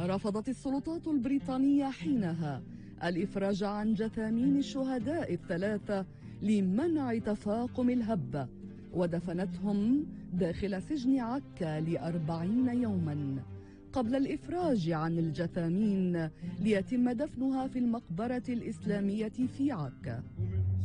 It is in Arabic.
رفضت السلطات البريطانية حينها الإفراج عن جثامين الشهداء الثلاثة لمنع تفاقم الهبة، ودفنتهم داخل سجن عكا ل40 يوما قبل الإفراج عن الجثامين ليتم دفنها في المقبرة الإسلامية في عكا.